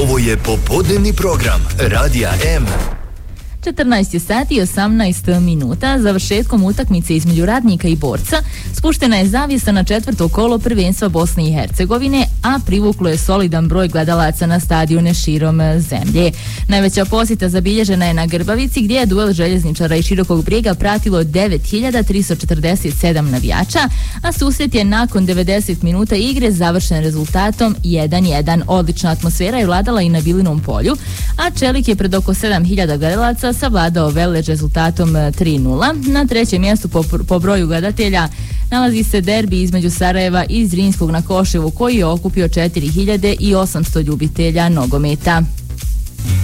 Ovo je popodnevni program Radija M. 14 sati i 18 minuta. Završetkom utakmice između Radnika i Borca spuštena je zavjesa na četvrto kolo prvenstva Bosne i Hercegovine, a privuklo je solidan broj gledalaca na stadione širom zemlje. Najveća posjeta zabilježena je na Grbavici, gdje je duel željezničara i Širokog Brijega pratilo 9347 navijača, a susret je nakon 90 minuta igre završen rezultatom 1-1. Odlična atmosfera je vladala i na Bilinom polju, a Čelik je pred oko 7000 gledalaca savladao Velež rezultatom 3-0. Na trećem mjestu po broju gledatelja nalazi se derbi između Sarajeva i Zrinskog na Koševu, koji je okupio 4800 ljubitelja nogometa.